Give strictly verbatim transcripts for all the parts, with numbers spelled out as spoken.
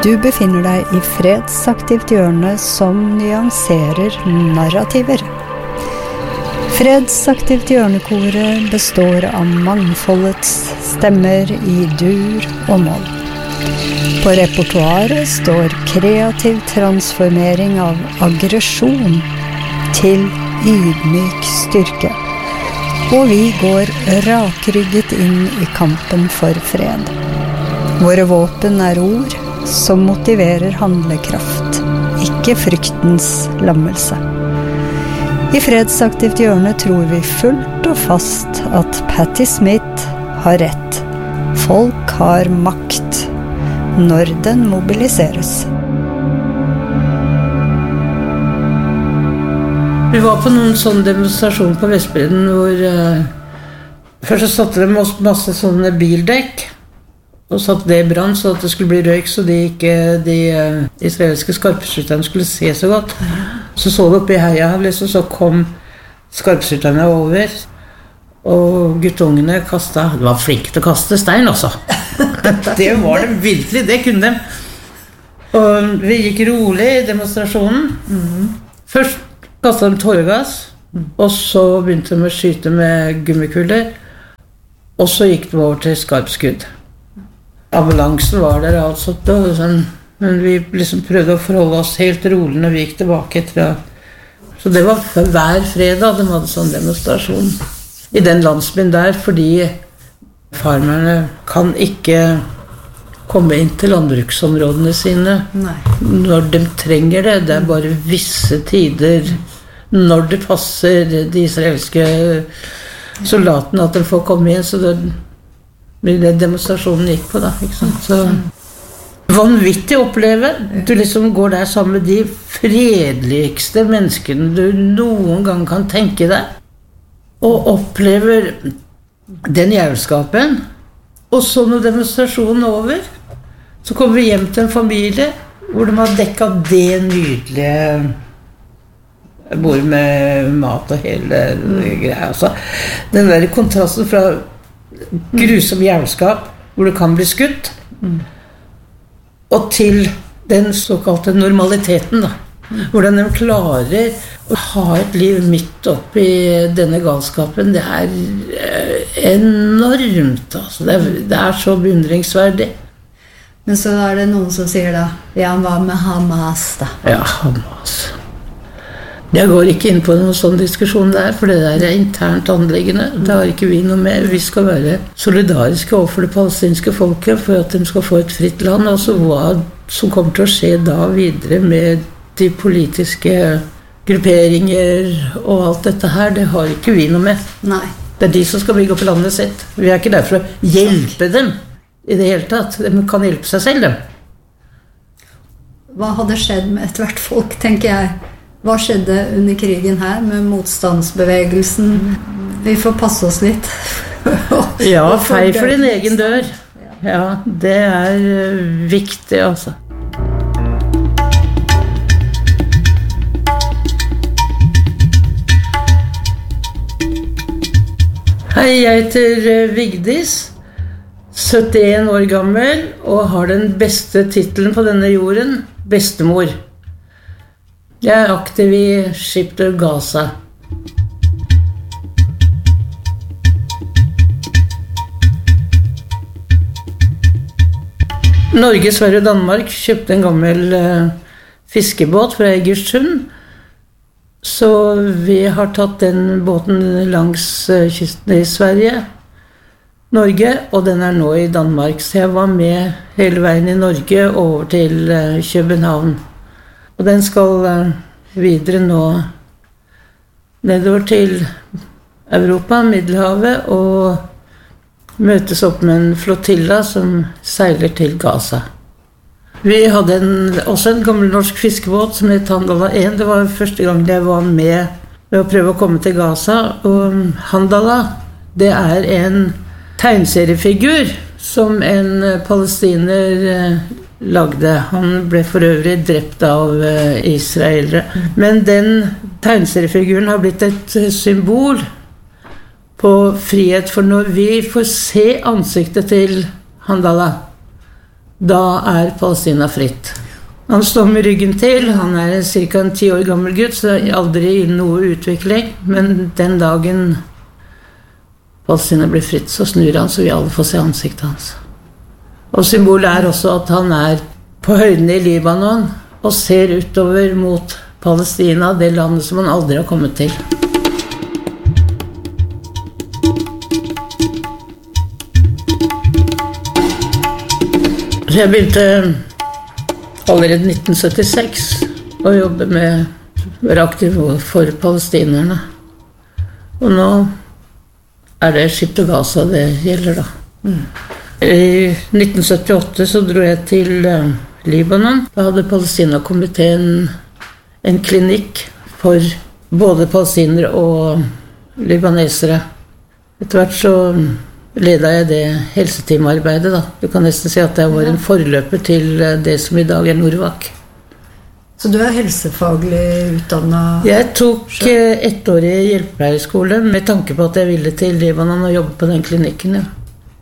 Du befinner deg i fredsaktivt hjørne som nyanserer narrativer. Fredsaktivt hjørnekoret består av mangfoldets stemmer i dur og moll. På repertoaret står kreativ transformering av aggresjon til ydmyk styrke. Og vi går rakrygget inn i kampen for fred. Våre våpen er ord som motiverer handlekraft, ikke fryktens lammelse. I fredsaktivt hjørne tror vi fullt og fast at Patti Smith har rett. Folk har makt når den mobiliseres. Vi var på noen sånne demonstrasjoner på Vestbredden hvor uh, først så satte de masse sånne bildekk og satte det i brann så at det skulle bli røyk så de ikke de uh, israelske skarpskytterne skulle se så godt. Så så det oppe i heia liksom, så kom skarpskytterne over og guttungene kastet, de var flinke til å kaste stein også. Det var de virkelig, det kunne de. Og vi gikk rolig i demonstrasjonen. Mm. Først kastet de tåregass, og så begynte de å skyte med gummikuller, og så gikk de over til skarpskudd. Ambulansen var der altså, sånn, men vi liksom prøvde å forholde oss helt rolig når vi gikk tilbake etter. Så det var hver fredag de hadde sånn demonstrasjon i den landsbyen der, fordi farmerne kan ikke komme inn til landbruksområdene sine. Nei. Når de trenger det. Det er bare visse tider når det passer de israelske soldatene at de får komme inn, så det blir det demonstrasjonen gikk på da, ikke sant? Så vanvittig å oppleve. Du liksom går der sammen med de fredeligste menneskene du noen gang kan tenke deg, og opplever den jævelskapen. Og så når demonstrasjonen er over, så kommer vi hjem til en familie hvor de har dekket det nydelige bord med mat og hele greia. Altså, den der kontrasten fra grusom jævelskap, hvor det kan bli skutt, og til den såkalte normaliteten, da. Hvordan de klarer å ha et liv midt oppi denne galskapen, det er enormt. Altså. Det, er, det er så beundringsverdig. Men så er det noen som sier da, ja, hva med Hamas da? Ja, Hamas. Jeg går ikke inn på noen sånn diskusjon der, for det der er internt anliggende. Det har ikke vi noe med. Vi skal være solidariske overfor det palestinske folket for at de skal få et fritt land. Altså hva som kommer til å skje da videre med de politiske grupperinger og alt dette her, det har ikke vi noe med. Nei. Det er de som skal bygge opp landet sitt. Vi er ikke der for å hjelpe dem i det hele tatt. De kan hjelpe seg selv, dem. Hva hadde skjedd med et hvert folk, tenker jeg? Hva skjedde under krigen her med motstandsbevegelsen? Vi får passe oss litt. Ja, fei for din egen dør. Ja, det er viktig, altså. Hei, jeg heter Vigdis, syttien år gammel, og har den beste titelen på denne jorden, bestemor. Jeg er aktiv i Ship to Gaza. Norge, Sverige og Danmark kjøpte en gammel uh, fiskebåt fra Egersund, så vi har tatt den båten langs uh, kysten i Sverige, Norge, og den er nå i Danmark. Så jeg var med hele veien i Norge over til uh, København. Og den skal uh, videre nå nedover til Europa, Middelhavet, og møtes opp med en flotilla som seiler til Gaza. Vi hadde en, også en gammel norsk fiskebåt som het Handala én. Det var første gang jeg var med ved å prøve å komme til Gaza. Og Handala, det er en tegneseriefigur som en palestiner uh, lagde. Han ble for øvrig drept av uh, israelere. Men den tegneseriefiguren har blitt et symbol på frihet, for når vi får se ansiktet til Handala, da er Palestina fritt. Han står med ryggen til, han er cirka en ti år gammel gutt, så aldri i noe utvikling, men den dagen Palestina blir fritt, så snur han, så vi alle får se ansiktet hans. Og symbolet er også at han er på høyden i Libanon, og ser utover mot Palestina, det landet som han aldri har kommet til. Så jeg begynte allerede nitten syttiseks å jobbe med, være aktiv for palestinerne. Og nå er det Skip til Gaza det gjelder da. Mm. I nitten syttiåtte så dro jeg til Libanon. Da hadde Palestina-komiteen en klinikk for både palestinere og libanesere. Etter hvert så ledet jeg det helseteamarbeidet da. Du kan nesten si at jeg var en forløper til det som i dag er Norvak. Så du er helsefaglig utdannet? Jeg tok ett år i hjelpepleierskole med tanke på at jeg ville til Libanon og jobbe på den klinikken. Ja.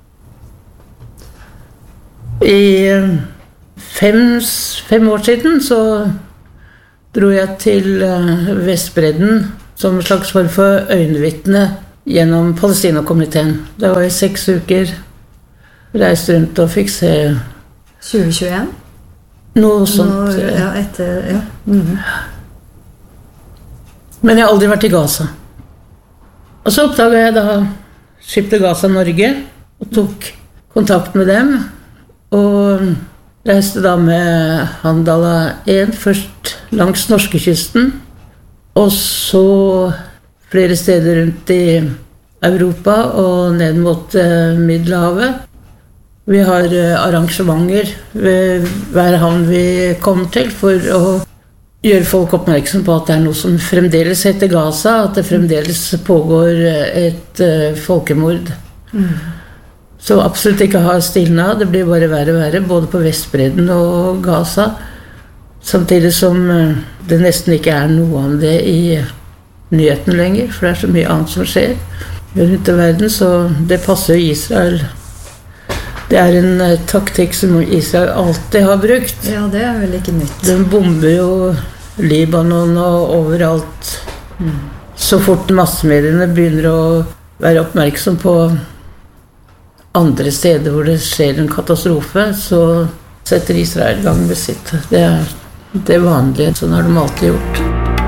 I fem, fem år siden så dro jeg til Vestbredden som en slags form for øyenvitne gjennom Palestina-komiteen. Det var i seks uker, reiste rundt og fikk se tjue tjueen? Noe sånt. Nå, ja, etter, ja. Mm-hmm. Men jeg har aldri vært i Gaza. Og så oppdaget jeg da Skip til Gaza Norge, og tok kontakt med dem, og reiste da med Handala én, først langs norskekysten, og så flere steder rundt i Europa og ned mot eh, Middelhavet. Vi har eh, arrangementer ved hver havn vi kommer til for å gjøre folk oppmerksom på at det er noe som fremdeles heter Gaza, at det fremdeles pågår et eh, folkemord. Mm. Så absolutt ikke ha stilna, det blir bare verre og verre, både på Vestbredden og Gaza, samtidig som eh, det nesten ikke er noe om det i nyheten lenger, for det er så mye annet som skjer rundt i verden, så det passer jo Israel. Det er en uh, taktikk som Israel alltid har brukt. Ja, det er vel ikke nytt. Den bomber jo Libanon og overalt. Mm. Så fort massemediene begynner å være oppmerksom på andre steder hvor det skjer en katastrofe, så setter Israel i gang med sitt. Det er det vanlige, sånn har de alltid gjort.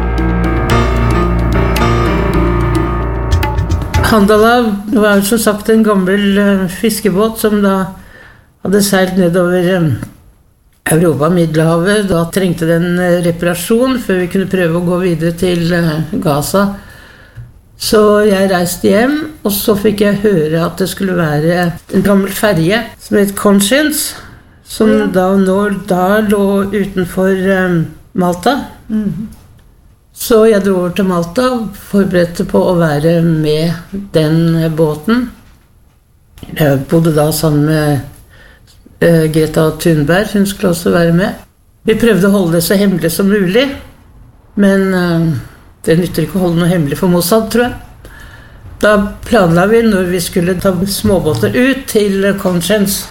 Handala var som sagt en gammel uh, fiskebåt som da hadde seilt nedover um, Europa, Middelhavet. Da trengte den uh, reparasjon før vi kunne prøve å gå videre til uh, Gaza. Så jeg reiste hjem, og så fikk jeg høre at det skulle være en gammel ferje som het Conscience, som ja. da, nå, da lå utenfor um, Malta. Mm-hmm. Så jeg dro over til Malta og forberedte på å være med den båten. Jeg bodde da sammen med uh, Greta Thunberg, hun skulle også være med. Vi prøvde å holde det så hemmelig som mulig, men uh, det nytter ikke å holde noe hemmelig for Mossad, tror jeg. Da planla vi når vi skulle ta småbåter ut til Conscience.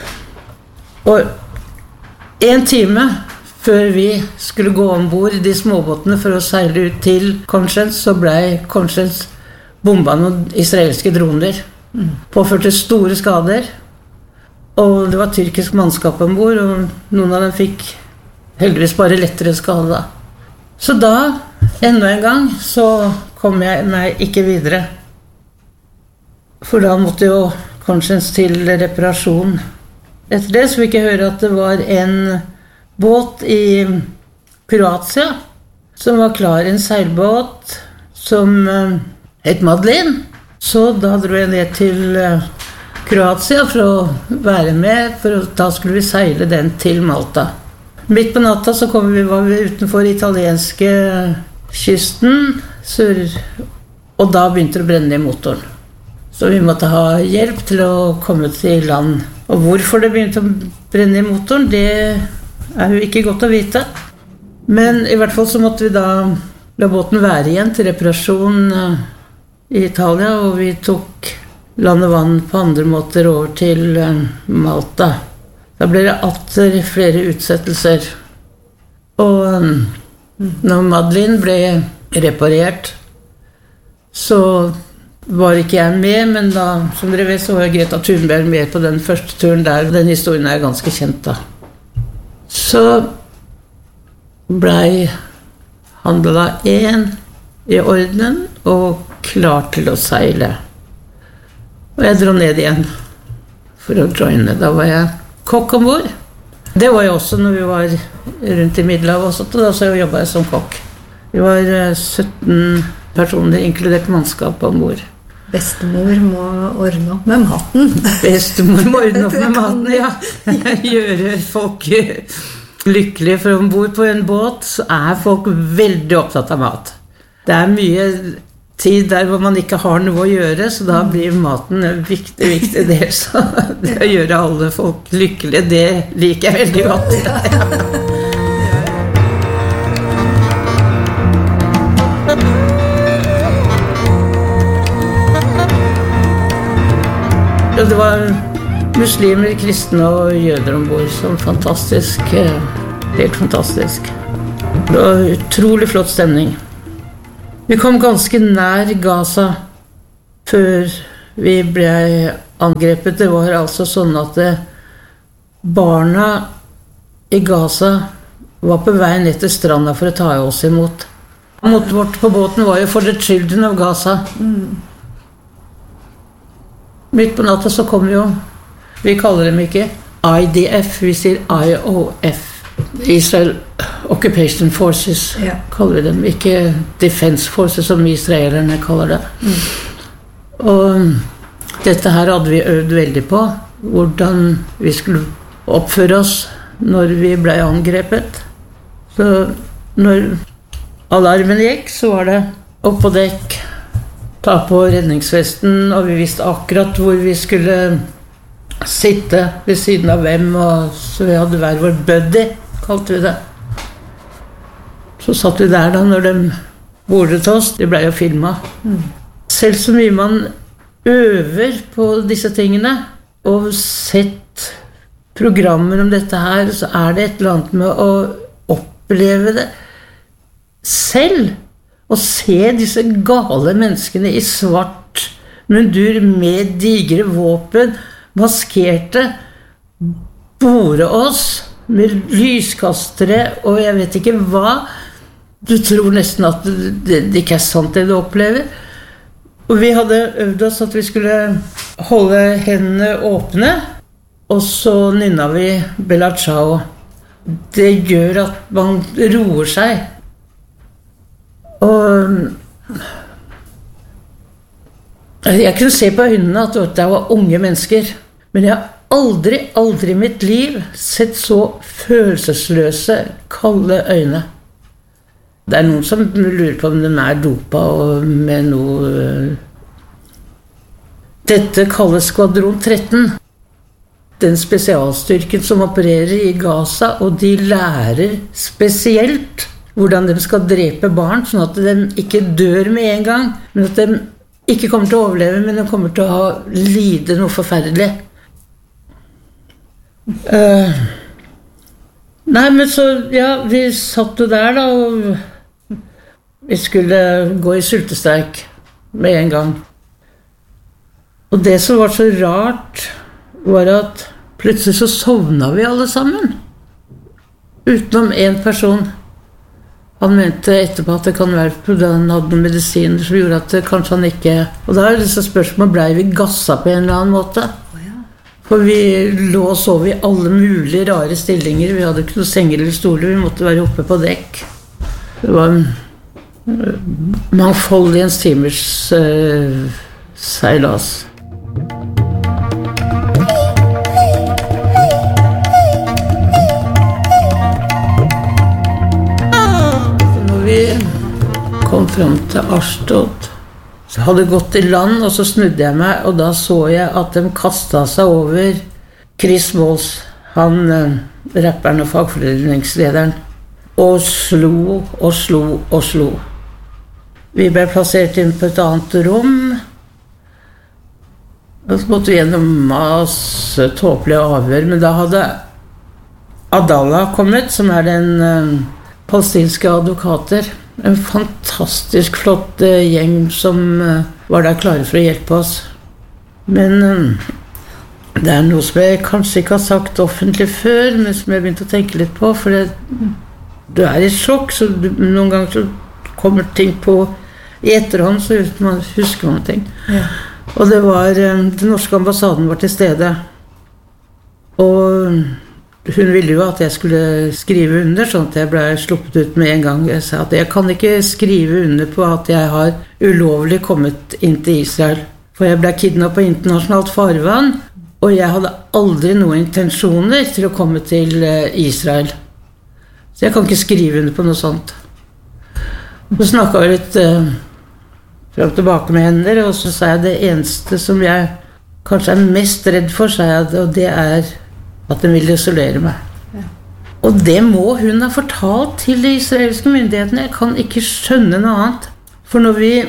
Og en time før vi skulle gå ombord i de småbåtene for å seile ut til Conscience, så ble Conscience bomba noen israelske droner. Mm. Påførte store skader. Og det var tyrkisk mannskap ombord, og noen av dem fikk heldigvis bare lettere skade. Så da, enda en gang, så kom jeg meg ikke videre. For da måtte jo Conscience til reparasjon. Etter det så fikk jeg høre at det var en båt i Kroatia som var klar, en seilbåt som uh, het Madeleine. Så da dro jeg ned til uh, Kroatia for å være med, for å, da skulle vi seile den til Malta. Midt på natta så kom vi, var vi utenfor italienske kysten, sør, og da begynte det å brenne i motoren. Så vi måtte ha hjelp til å komme til land. Og hvorfor det begynte å brenne i motoren, det er jo ikke godt å vite. Men i hvert fall så måtte vi da la båten være igjen til reparasjon i Italia, og vi tok land og vann på andre måter over til Malta. Da ble det atter flere utsettelser. Og når Madeleine ble reparert, så var ikke jeg med, men da, som dere vet, så var Greta Thunberg med på den første turen der. Den historien er ganske kjent da. Så ble handla én i orden og klar til å seile. Og jeg dro ned igjen for å joine. Da var jeg kokk ombord. Det var jeg også når vi var rundt i Middelhavet også, og da så jobbet jeg som kokk. Vi var sytten personer, inkludert mannskap ombord. Bestemor må ordne opp med maten. Bestemor må ordne opp med maten, ja. Gjøre folk lykkelige, for ombord på en båt så er folk veldig opptatt av mat. Det er mye tid der hvor man ikke har noe å gjøre, så da blir maten en viktig, viktig del. Så det å gjøre alle folk lykkelige, det liker jeg veldig godt. Det var muslimer, kristne og jøder ombord, som fantastisk, helt fantastisk. Det var utrolig flott stemning. Vi kom ganske nær Gaza før vi ble angrepet. Det var altså sånn at barna i Gaza var på vei ned til stranda for å ta oss imot. Mottoet vårt på båten var jo For the Children of Gaza. Mm. Midt på natta så kom jo, vi kaller dem ikke I D F, vi sier I O F. Israel Occupation Forces, ja. Kaller vi dem, ikke Defense Forces som israelerne kaller det. Mm. Og dette her hadde vi øvd veldig på, hvordan vi skulle oppføre oss når vi ble angrepet. Så når alarmen gikk, så var det opp på dekk, ta på redningsvesten, og vi visste akkurat hvor vi skulle sitte ved siden av hvem, og så vi hadde hver vår buddy, kalte vi det. Så satt vi der da når de bordet oss, det ble jo filmet. Mm. Selv så mye man øver på disse tingene, og sett programmer om dette her, så er det et eller annet med å oppleve det selv, og se disse gale menneskene i svart mundur med digre våpen, maskerte, bore oss med lyskastere, og jeg vet ikke hva. Du tror nesten at det, det ikke er sant det du opplever. Og vi hadde øvd oss at vi skulle holde hendene åpne, og så nynna vi Bella Ciao. Det gjør at man roer seg. Og jeg kunne se på øynene at det var unge mennesker, men jeg har aldri, aldri i mitt liv sett så følelsesløse, kalde øyne. Det er noen som lurer på om de er dopa og med noe. Dette kalles Skvadron tretten. Den spesialstyrken som opererer i Gaza, og de lærer spesielt hvordan de skal drepe barn, sånn at de ikke dør med en gang, men at de ikke kommer til å overleve, men de kommer til å ha lide noe forferdelig. Uh, nei, men så, ja, vi satt jo der da, og vi skulle gå i sultestreik med en gang. Og det som var så rart, var at plutselig så sovna vi alle sammen. Utenom en person. Han mente etterpå at det kan være fordi han hadde noen medisiner som gjorde at det kanskje han ikke. Og da er disse spørsmålene, ble vi gassa på en eller annen måte. For vi lå og sov i alle mulige rare stillinger. Vi hadde ikke noen senger eller stoler, vi måtte være oppe på dekk. Det var en mangfoldighens timers uh, seilas. Når vi kom frem til Ashdod, så hadde jeg gått i land, og så snudde jeg meg, og da så jeg at de kastet seg over Chris Walls, han eh, rapperen og fagforeningslederen, og slo og slo og slo. Vi ble plassert inn på et annet rom, og så måtte vi gjennom masse tåpelige avhør, men da hadde Adallah kommet, som er den uh, palestinske advokater. En fantastisk flott uh, gjeng som uh, var der klare for å hjelpe oss. Men uh, det er noe som jeg kanskje ikke har sagt offentlig før, men som jeg begynte å tenke litt på, for det, du er i sjokk, så du, noen ganger så kommer ting på i etterhånd, så man husker man ting. Ja. Og det var, uh, den norske ambassaden var til stede, og hun ville jo at jeg skulle skrive under, sånn at jeg ble sluppet ut med en gang. Jeg sa at jeg kan ikke skrive under på at jeg har ulovlig kommet inn til Israel. For jeg ble kidnappet på internasjonalt farvann, og jeg hadde aldri noen intensjoner til å komme til Israel. Så jeg kan ikke skrive under på noe sånt. Så snakket jeg litt uh, frem og tilbake med henne, og så sa jeg det eneste som jeg kanskje er mest redd for, sa jeg, og det er at den vil isolere meg. Ja. Og det må hun ha fortalt til de israelske myndighetene. Jeg kan ikke skjønne noe annet. For når vi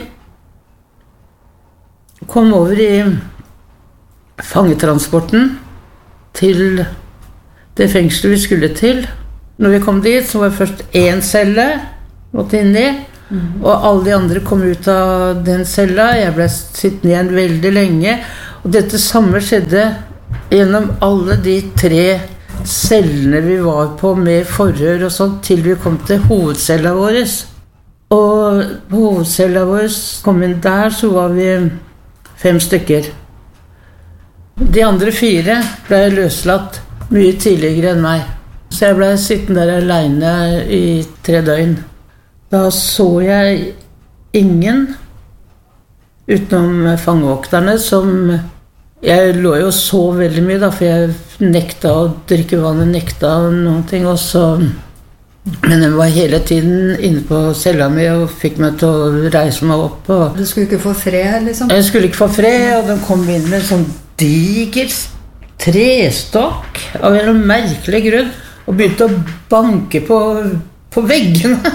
kom over i fangetransporten til det fengselet vi skulle til, når vi kom dit, så var det først én celle måtte inn i, mm. og alle de andre kom ut av den cella. Jeg ble sittende igjen veldig lenge, og dette samme skjedde gjennom alle de tre cellene vi var på med forhør og sånt, til vi kom til hovedcella vår. Og på hovedcella vår kom inn der, så var vi fem stykker. De andre fire ble løslatt mye tidligere enn meg. Så jeg ble sittende der alene i tre døgn. Da så jeg ingen utenom fangevokterne som... Jeg lå jo så veldig mye da, for jeg nekta å drikke vann, nekta noen ting også. Men den var hele tiden inne på cella mi og fikk meg til å reise meg opp. Og du skulle ikke få fred, liksom? Jeg skulle ikke få fred, og den kom inn med en sånn diger trestokk av en merkelig grunn, og begynte å banke på, på veggene.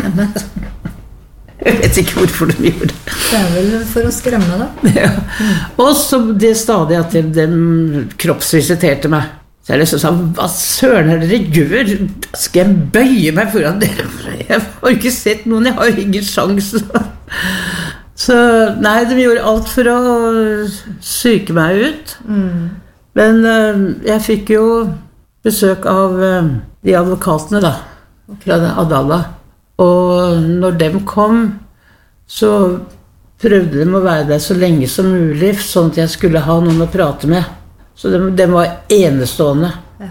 Jeg vet ikke hvorfor de gjorde det. Det er vel for å skremme da. Ja. Og så det stadig at de, de kroppsvisiterte meg. Så jeg liksom sa, hva søren er dere gjør? Skal jeg bøye meg foran dere? Jeg har ikke sett noen, jeg har ingen sjanse. Så nei, de gjorde alt for å syke meg ut. Mm. Men uh, jeg fikk jo besøk av uh, de advokatene da, fra Adallah. Og når de kom, så prøvde de å være der så lenge som mulig, sånn at jeg skulle ha noen å prate med. Så de, de var enestående. Ja.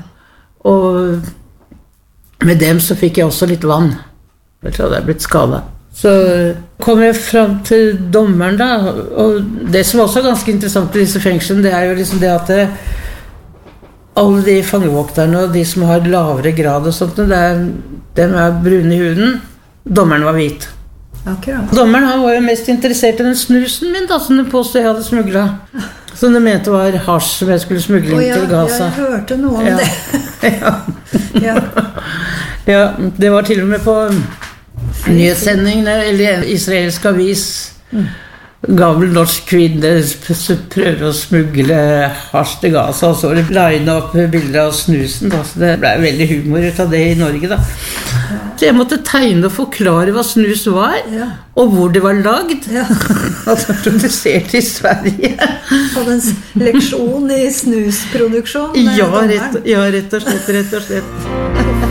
Og med dem så fikk jeg også litt vann. Jeg tror jeg hadde blitt skadet. Så kom jeg frem til dommeren da, og det som også er ganske interessant i disse fengslene, det er jo liksom det at det, alle de fangevokterne og de som har lavere grad og sånt, det er, de er brune i huden. Dommeren var hvit. Akkurat. Dommeren han var jo mest interessert i den snusen min da, som de påstod jeg hadde smuglet. Som de mente var hasj som jeg skulle smugle inn ja, til Gaza. Jeg hørte noe om ja. det. ja. ja. ja, det var til og med på nyhetssending, eller israelsk avis. Mm. Gammel norsk kvinne prøver å smugle hasj til Gaza, og så line opp bilder av snusen da. Så det ble veldig humor ut av det i Norge da. Så jeg måtte tegne og forklare hva snus var, ja. Og hvor det var lagd. Ja. Altså produsert i Sverige. Hadde en leksjon i snusproduksjon. Ja, rett, ja, rett og slett, rett og slett.